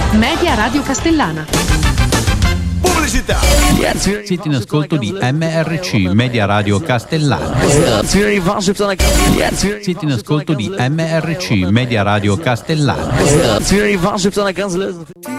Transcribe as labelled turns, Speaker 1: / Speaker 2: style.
Speaker 1: Media Radio Castellana.
Speaker 2: Pubblicità.
Speaker 3: Siete in ascolto di MRC, Media Radio Castellana. Siete in ascolto di MRC, Media Radio Castellana.